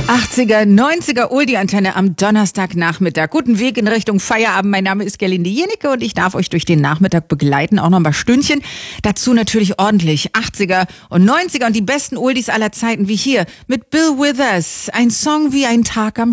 80er, 90er Oldie-Antenne am Donnerstagnachmittag. Guten Weg in Richtung Feierabend. Mein Name ist Gerlinde Jennecke und ich darf euch durch den Nachmittag begleiten. Auch noch ein paar Stündchen. Dazu natürlich ordentlich 80er und 90er und die besten Oldies aller Zeiten wie hier mit Bill Withers. Ein Song wie ein Tag am